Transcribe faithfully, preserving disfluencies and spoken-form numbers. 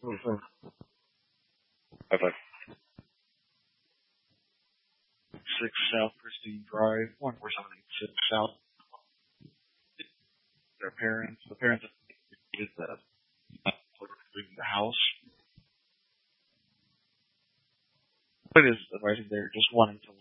Mm-hmm. Bye-bye. Six South Christine Drive, one four seven eight six South. Their parents, the parents is that leaving the house. But it is advising they're just wanting to